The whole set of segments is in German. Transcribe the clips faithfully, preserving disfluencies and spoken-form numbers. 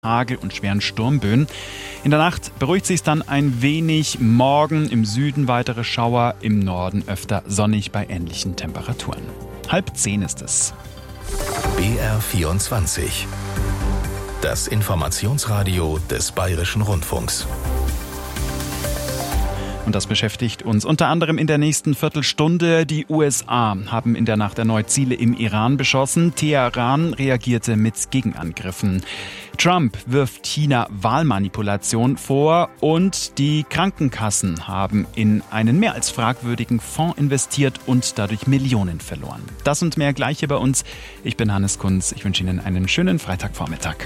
Hagel und schweren Sturmböen. In der Nacht beruhigt sich dann ein wenig. Morgen im Süden weitere Schauer, im Norden öfter sonnig bei ähnlichen Temperaturen. Halb zehn ist es. B R vierundzwanzig. Das Informationsradio des Bayerischen Rundfunks. Und das beschäftigt uns unter anderem in der nächsten Viertelstunde. Die U S A haben in der Nacht erneut Ziele im Iran beschossen. Teheran reagierte mit Gegenangriffen. Trump wirft China Wahlmanipulation vor und die Krankenkassen haben in einen mehr als fragwürdigen Fonds investiert und dadurch Millionen verloren. Das und mehr gleich hier bei uns. Ich bin Hannes Kunz. Ich wünsche Ihnen einen schönen Freitagvormittag.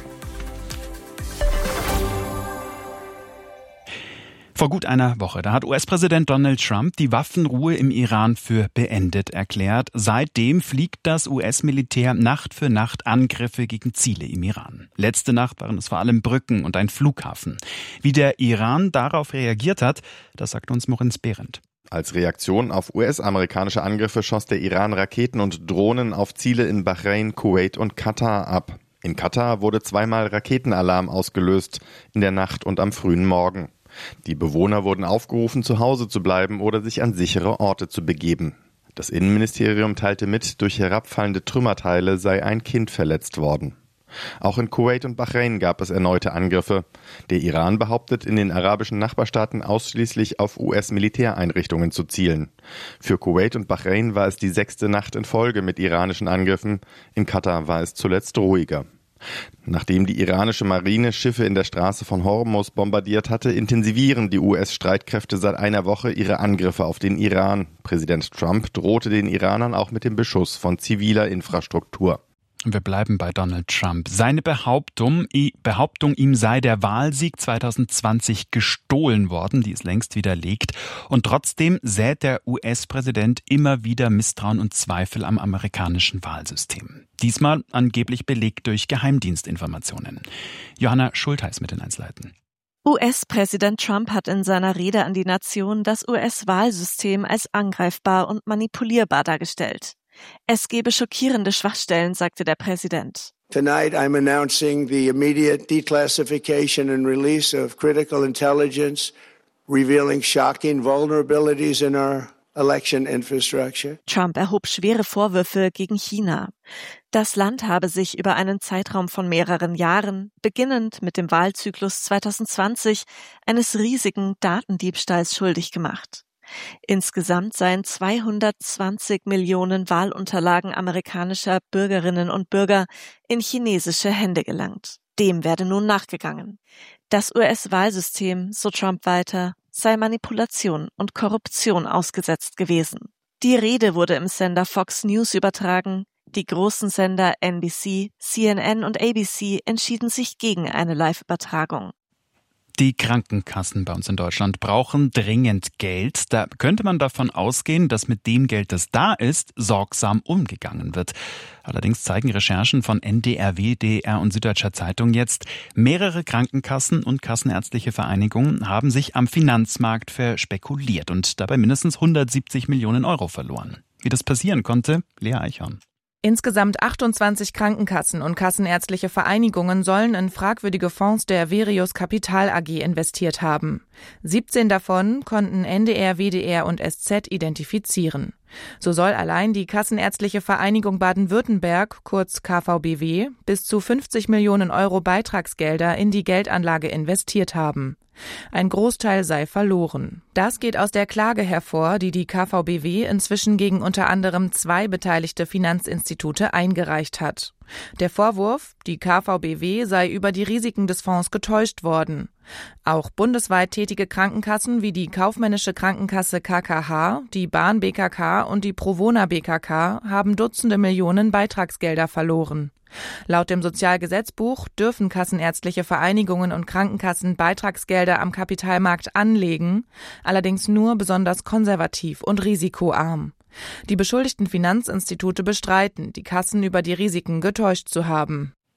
Vor gut einer Woche, da hat U S-Präsident Donald Trump die Waffenruhe im Iran für beendet erklärt. Seitdem fliegt das U S-Militär Nacht für Nacht Angriffe gegen Ziele im Iran. Letzte Nacht waren es vor allem Brücken und ein Flughafen. Wie der Iran darauf reagiert hat, das sagt uns Moritz Behrendt. Als Reaktion auf U S-amerikanische Angriffe schoss der Iran Raketen und Drohnen auf Ziele in Bahrain, Kuwait und Katar ab. In Katar wurde zweimal Raketenalarm ausgelöst, in der Nacht und am frühen Morgen. Die Bewohner wurden aufgerufen, zu Hause zu bleiben oder sich an sichere Orte zu begeben. Das Innenministerium teilte mit, durch herabfallende Trümmerteile sei ein Kind verletzt worden. Auch in Kuwait und Bahrain gab es erneute Angriffe. Der Iran behauptet, in den arabischen Nachbarstaaten ausschließlich auf U S-Militäreinrichtungen zu zielen. Für Kuwait und Bahrain war es die sechste Nacht in Folge mit iranischen Angriffen. In Katar war es zuletzt ruhiger. Nachdem die iranische Marine Schiffe in der Straße von Hormuz bombardiert hatte, intensivieren die U S-Streitkräfte seit einer Woche ihre Angriffe auf den Iran. Präsident Trump drohte den Iranern auch mit dem Beschuss von ziviler Infrastruktur. Wir bleiben bei Donald Trump. Seine Behauptung, Behauptung, ihm sei der Wahlsieg zwanzig zwanzig gestohlen worden, die ist längst widerlegt. Und trotzdem sät der U S-Präsident immer wieder Misstrauen und Zweifel am amerikanischen Wahlsystem. Diesmal angeblich belegt durch Geheimdienstinformationen. Johanna Schultheiß mit den Einzelheiten. U S-Präsident Trump hat in seiner Rede an die Nation das U S-Wahlsystem als angreifbar und manipulierbar dargestellt. Es gebe schockierende Schwachstellen, sagte der Präsident. Tonight I'm announcing the immediate declassification and release of critical intelligence, revealing shocking vulnerabilities in our election infrastructure. Trump erhob schwere Vorwürfe gegen China. Das Land habe sich über einen Zeitraum von mehreren Jahren, beginnend mit dem Wahlzyklus zwanzig zwanzig, eines riesigen Datendiebstahls schuldig gemacht. Insgesamt seien zweihundertzwanzig Millionen Wahlunterlagen amerikanischer Bürgerinnen und Bürger in chinesische Hände gelangt. Dem werde nun nachgegangen. Das U S-Wahlsystem, so Trump weiter, sei Manipulation und Korruption ausgesetzt gewesen. Die Rede wurde im Sender Fox News übertragen. Die großen Sender N B C, C N N und A B C entschieden sich gegen eine Live-Übertragung. Die Krankenkassen bei uns in Deutschland brauchen dringend Geld. Da könnte man davon ausgehen, dass mit dem Geld, das da ist, sorgsam umgegangen wird. Allerdings zeigen Recherchen von N D R W, D D R und Süddeutscher Zeitung jetzt, mehrere Krankenkassen und kassenärztliche Vereinigungen haben sich am Finanzmarkt verspekuliert und dabei mindestens hundertsiebzig Millionen Euro verloren. Wie das passieren konnte, Lea Eichhorn. Insgesamt achtundzwanzig Krankenkassen und kassenärztliche Vereinigungen sollen in fragwürdige Fonds der Verius Kapital A G investiert haben. siebzehn davon konnten N D R, W D R und S Z identifizieren. So soll allein die Kassenärztliche Vereinigung Baden-Württemberg, kurz K V B W, bis zu fünfzig Millionen Euro Beitragsgelder in die Geldanlage investiert haben. Ein Großteil sei verloren. Das geht aus der Klage hervor, die die K V B W inzwischen gegen unter anderem zwei beteiligte Finanzinstitute eingereicht hat. Der Vorwurf, die K V B W sei über die Risiken des Fonds getäuscht worden. Auch bundesweit tätige Krankenkassen wie die Kaufmännische Krankenkasse K K H, die Bahn B K K und die Provona B K K haben Dutzende Millionen Beitragsgelder verloren. Laut dem Sozialgesetzbuch dürfen kassenärztliche Vereinigungen und Krankenkassen Beitragsgelder am Kapitalmarkt anlegen, allerdings nur besonders konservativ und risikoarm. Die beschuldigten Finanzinstitute bestreiten, die Kassen über die Risiken getäuscht zu haben.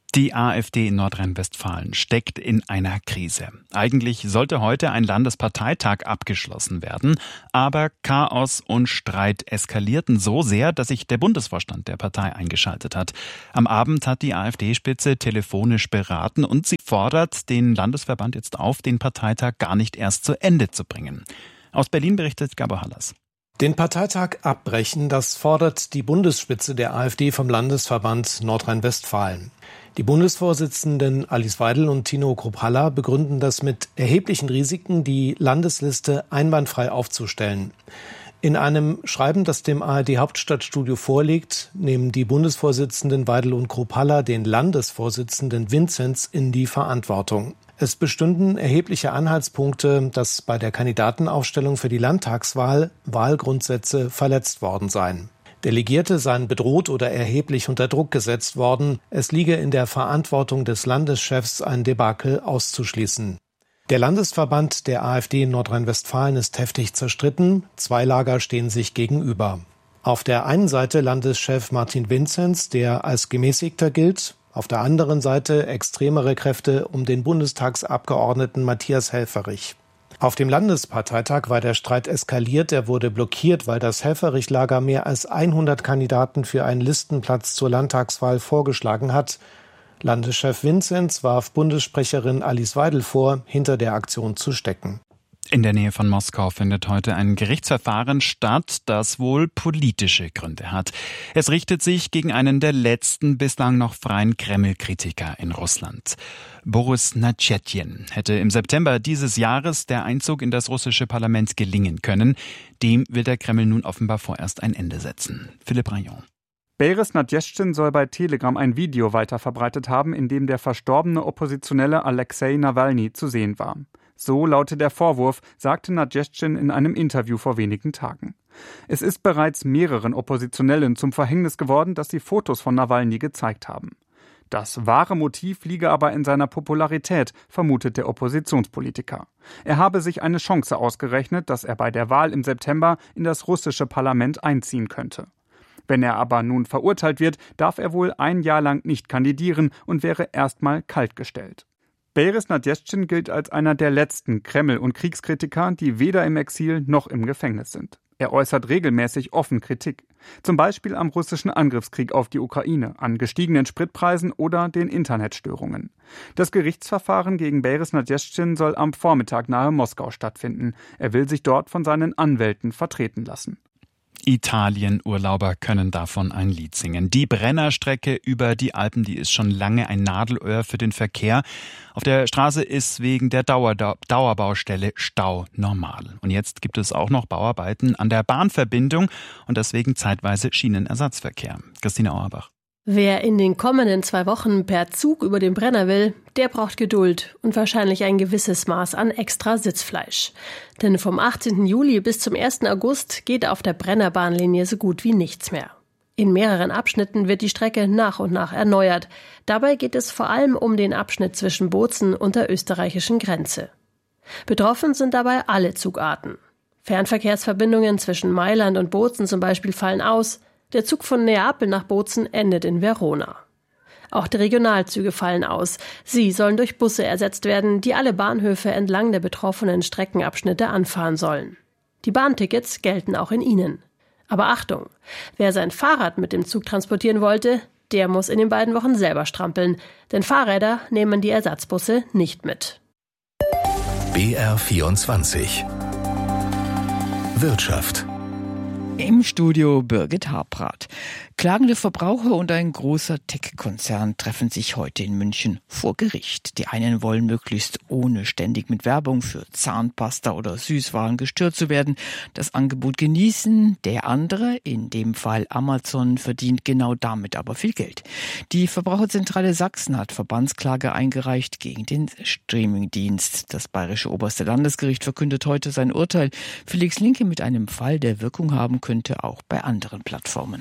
Die AfD in Nordrhein-Westfalen steckt in einer Krise. Eigentlich sollte heute ein Landesparteitag abgeschlossen werden, aber Chaos und Streit eskalierten so sehr, dass sich der Bundesvorstand der Partei eingeschaltet hat. Am Abend hat die AfD-Spitze telefonisch beraten und sie fordert den Landesverband jetzt auf, den Parteitag gar nicht erst zu Ende zu bringen. Aus Berlin berichtet Gabor Hallas. Den Parteitag abbrechen, das fordert die Bundesspitze der AfD vom Landesverband Nordrhein-Westfalen. Die Bundesvorsitzenden Alice Weidel und Tino Krupp-Haller begründen das mit erheblichen Risiken, die Landesliste einwandfrei aufzustellen. In einem Schreiben, das dem A R D-Hauptstadtstudio vorliegt, nehmen die Bundesvorsitzenden Weidel und Krupp-Haller den Landesvorsitzenden Vinzenz in die Verantwortung. Es bestünden erhebliche Anhaltspunkte, dass bei der Kandidatenaufstellung für die Landtagswahl Wahlgrundsätze verletzt worden seien. Delegierte seien bedroht oder erheblich unter Druck gesetzt worden. Es liege in der Verantwortung des Landeschefs, ein Debakel auszuschließen. Der Landesverband der AfD in Nordrhein-Westfalen ist heftig zerstritten. Zwei Lager stehen sich gegenüber. Auf der einen Seite Landeschef Martin Vinzenz, der als Gemäßigter gilt. Auf der anderen Seite extremere Kräfte um den Bundestagsabgeordneten Matthias Helfferich. Auf dem Landesparteitag war der Streit eskaliert, er wurde blockiert, weil das Helfferich-Lager mehr als hundert Kandidaten für einen Listenplatz zur Landtagswahl vorgeschlagen hat. Landeschef Vinzenz warf Bundessprecherin Alice Weidel vor, hinter der Aktion zu stecken. In der Nähe von Moskau findet heute ein Gerichtsverfahren statt, das wohl politische Gründe hat. Es richtet sich gegen einen der letzten bislang noch freien Kreml-Kritiker in Russland. Boris Nadschetjen hätte im September dieses Jahres der Einzug in das russische Parlament gelingen können. Dem will der Kreml nun offenbar vorerst ein Ende setzen. Philipp Rayon. Boris Nadschetjen soll bei Telegram ein Video weiterverbreitet haben, in dem der verstorbene Oppositionelle Alexei Nawalny zu sehen war. So lautet der Vorwurf, sagte Nadschetjen in einem Interview vor wenigen Tagen. Es ist bereits mehreren Oppositionellen zum Verhängnis geworden, dass sie Fotos von Nawalny gezeigt haben. Das wahre Motiv liege aber in seiner Popularität, vermutet der Oppositionspolitiker. Er habe sich eine Chance ausgerechnet, dass er bei der Wahl im September in das russische Parlament einziehen könnte. Wenn er aber nun verurteilt wird, darf er wohl ein Jahr lang nicht kandidieren und wäre erstmal kaltgestellt. Boris Nadschetjen gilt als einer der letzten Kreml- und Kriegskritiker, die weder im Exil noch im Gefängnis sind. Er äußert regelmäßig offen Kritik. Zum Beispiel am russischen Angriffskrieg auf die Ukraine, an gestiegenen Spritpreisen oder den Internetstörungen. Das Gerichtsverfahren gegen Boris Nadschetjen soll am Vormittag nahe Moskau stattfinden. Er will sich dort von seinen Anwälten vertreten lassen. Italien-Urlauber können davon ein Lied singen. Die Brennerstrecke über die Alpen, die ist schon lange ein Nadelöhr für den Verkehr. Auf der Straße ist wegen der Dauer, Dauerbaustelle Stau normal. Und jetzt gibt es auch noch Bauarbeiten an der Bahnverbindung und deswegen zeitweise Schienenersatzverkehr. Christine Auerbach. Wer in den kommenden zwei Wochen per Zug über den Brenner will, der braucht Geduld und wahrscheinlich ein gewisses Maß an extra Sitzfleisch. Denn vom achtzehnten Juli bis zum ersten August geht auf der Brennerbahnlinie so gut wie nichts mehr. In mehreren Abschnitten wird die Strecke nach und nach erneuert. Dabei geht es vor allem um den Abschnitt zwischen Bozen und der österreichischen Grenze. Betroffen sind dabei alle Zugarten. Fernverkehrsverbindungen zwischen Mailand und Bozen zum Beispiel fallen aus. Der Zug von Neapel nach Bozen endet in Verona. Auch die Regionalzüge fallen aus. Sie sollen durch Busse ersetzt werden, die alle Bahnhöfe entlang der betroffenen Streckenabschnitte anfahren sollen. Die Bahntickets gelten auch in ihnen. Aber Achtung, wer sein Fahrrad mit dem Zug transportieren wollte, der muss in den beiden Wochen selber strampeln, denn Fahrräder nehmen die Ersatzbusse nicht mit. B R vierundzwanzig Wirtschaft. Im Studio Birgit Harprath. Klagende Verbraucher und ein großer Tech-Konzern treffen sich heute in München vor Gericht. Die einen wollen möglichst ohne ständig mit Werbung für Zahnpasta oder Süßwaren gestört zu werden, das Angebot genießen. Der andere, in dem Fall Amazon, verdient genau damit aber viel Geld. Die Verbraucherzentrale Sachsen hat Verbandsklage eingereicht gegen den Streamingdienst. Das Bayerische Oberste Landesgericht verkündet heute sein Urteil. Felix Linke mit einem Fall, der Wirkung haben könnte, auch bei anderen Plattformen.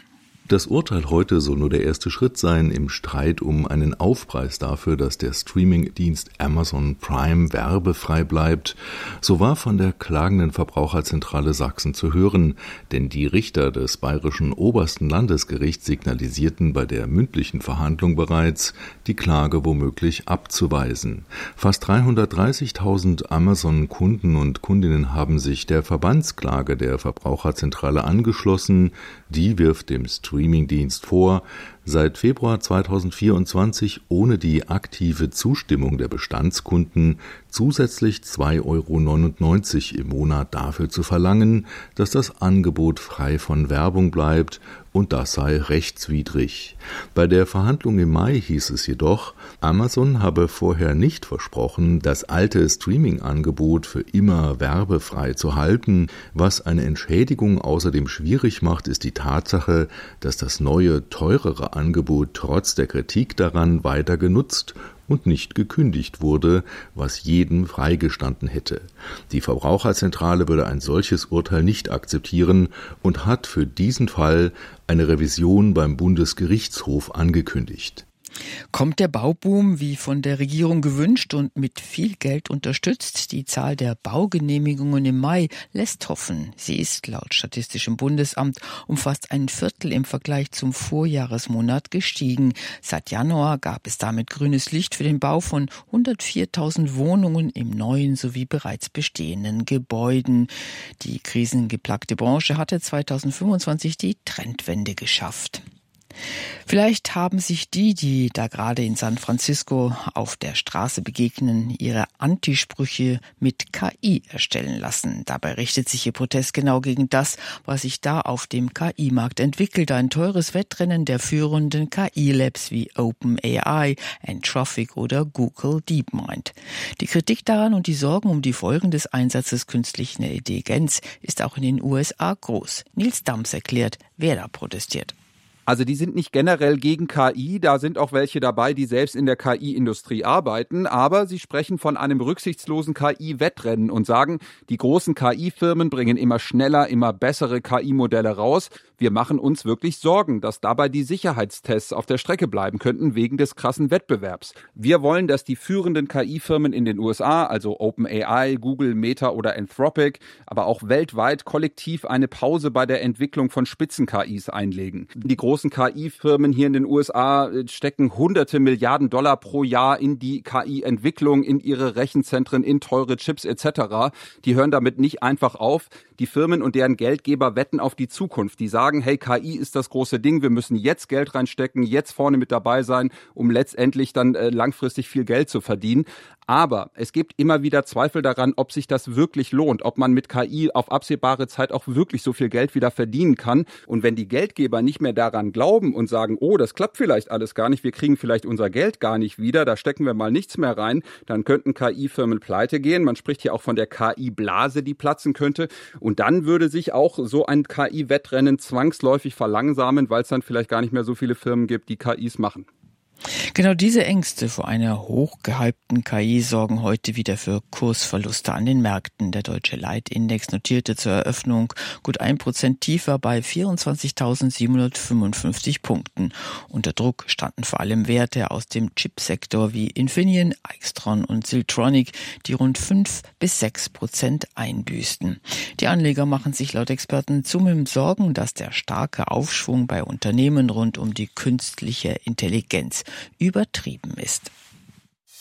Das Urteil heute soll nur der erste Schritt sein im Streit um einen Aufpreis dafür, dass der Streamingdienst Amazon Prime werbefrei bleibt. So war von der klagenden Verbraucherzentrale Sachsen zu hören, denn die Richter des Bayerischen Obersten Landesgerichts signalisierten bei der mündlichen Verhandlung bereits, die Klage womöglich abzuweisen. Fast dreihundertdreißigtausend Amazon-Kunden und Kundinnen haben sich der Verbandsklage der Verbraucherzentrale angeschlossen. Die wirft dem Streamingdienst vor, seit Februar zweitausendvierundzwanzig ohne die aktive Zustimmung der Bestandskunden zusätzlich zwei Euro neunundneunzig im Monat dafür zu verlangen, dass das Angebot frei von Werbung bleibt, und das sei rechtswidrig. Bei der Verhandlung im Mai hieß es jedoch, Amazon habe vorher nicht versprochen, das alte Streaming-Angebot für immer werbefrei zu halten. Was eine Entschädigung außerdem schwierig macht, ist die Tatsache, dass das neue, teurere Angebot trotz der Kritik daran weiter genutzt und nicht gekündigt wurde, was jedem freigestanden hätte. Die Verbraucherzentrale würde ein solches Urteil nicht akzeptieren und hat für diesen Fall eine Revision beim Bundesgerichtshof angekündigt. Kommt der Bauboom wie von der Regierung gewünscht und mit viel Geld unterstützt? Die Zahl der Baugenehmigungen im Mai lässt hoffen. Sie ist laut Statistischem Bundesamt um fast ein Viertel im Vergleich zum Vorjahresmonat gestiegen. Seit Januar gab es damit grünes Licht für den Bau von hundertviertausend Wohnungen im neuen sowie bereits bestehenden Gebäuden. Die krisengeplagte Branche hatte zweitausendfünfundzwanzig die Trendwende geschafft. Vielleicht haben sich die, die da gerade in San Francisco auf der Straße begegnen, ihre Antisprüche mit K I erstellen lassen. Dabei richtet sich ihr Protest genau gegen das, was sich da auf dem K I-Markt entwickelt. Ein teures Wettrennen der führenden K I-Labs wie OpenAI, Anthropic oder Google DeepMind. Die Kritik daran und die Sorgen um die Folgen des Einsatzes künstlicher Intelligenz ist auch in den U S A groß. Nils Dams erklärt, wer da protestiert. Also die sind nicht generell gegen K I, da sind auch welche dabei, die selbst in der K I-Industrie arbeiten, aber sie sprechen von einem rücksichtslosen K I-Wettrennen und sagen, die großen K I-Firmen bringen immer schneller, immer bessere K I-Modelle raus. Wir machen uns wirklich Sorgen, dass dabei die Sicherheitstests auf der Strecke bleiben könnten wegen des krassen Wettbewerbs. Wir wollen, dass die führenden K I-Firmen in den U S A, also OpenAI, Google, Meta oder Anthropic, aber auch weltweit kollektiv eine Pause bei der Entwicklung von Spitzen-K Is einlegen. Die großen K I-Firmen hier in den U S A stecken hunderte Milliarden Dollar pro Jahr in die K I-Entwicklung, in ihre Rechenzentren, in teure Chips et cetera. Die hören damit nicht einfach auf. Die Firmen und deren Geldgeber wetten auf die Zukunft. Die sagen, hey, K I ist das große Ding, wir müssen jetzt Geld reinstecken, jetzt vorne mit dabei sein, um letztendlich dann äh, langfristig viel Geld zu verdienen. Aber es gibt immer wieder Zweifel daran, ob sich das wirklich lohnt, ob man mit K I auf absehbare Zeit auch wirklich so viel Geld wieder verdienen kann. Und wenn die Geldgeber nicht mehr daran glauben und sagen, oh, das klappt vielleicht alles gar nicht, wir kriegen vielleicht unser Geld gar nicht wieder, da stecken wir mal nichts mehr rein, dann könnten K I-Firmen pleite gehen. Man spricht hier auch von der K I-Blase, die platzen könnte. Und dann würde sich auch so ein K I-Wettrennen zwangsläufig verlangsamen, weil es dann vielleicht gar nicht mehr so viele Firmen gibt, die K Is machen. Genau diese Ängste vor einer hochgehypten K I sorgen heute wieder für Kursverluste an den Märkten. Der deutsche Leitindex notierte zur Eröffnung gut ein Prozent tiefer bei vierundzwanzigtausendsiebenhundertfünfundfünfzig Punkten. Unter Druck standen vor allem Werte aus dem Chipsektor wie Infineon, Aixtron und Siltronic, die rund fünf bis sechs Prozent einbüßten. Die Anleger machen sich laut Experten zunehmend Sorgen, dass der starke Aufschwung bei Unternehmen rund um die künstliche Intelligenz übertrieben ist.